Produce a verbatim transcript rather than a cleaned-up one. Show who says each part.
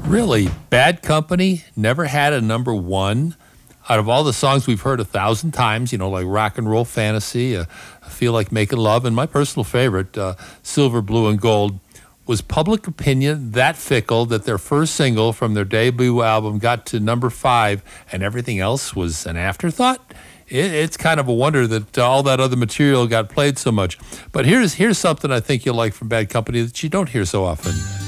Speaker 1: Really, Bad Company never had a number one. Out of all the songs we've heard a thousand times, you know, like Rock and Roll Fantasy, uh, I Feel Like Making Love, and my personal favorite, uh, Silver, Blue, and Gold, was Public Opinion that fickle that their first single from their debut album got to number five and everything else was an afterthought? It, it's kind of a wonder that uh, all that other material got played so much. But here's here's something I think you'll like from Bad Company that you don't hear so often.